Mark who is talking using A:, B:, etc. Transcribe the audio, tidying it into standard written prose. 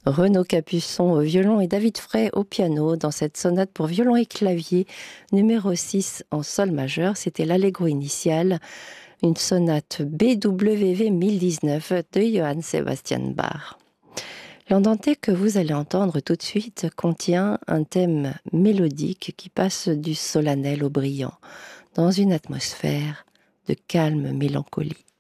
A: Renaud Capuçon au violon et David Fray au piano dans cette sonate pour violon et clavier numéro 6 en sol majeur. C'était l'allegro initial, une sonate BWV 1019 de Johann Sebastian Bach. L'andante que vous allez entendre tout de suite contient un thème mélodique qui passe du solennel au brillant, dans une atmosphère de calme mélancolie.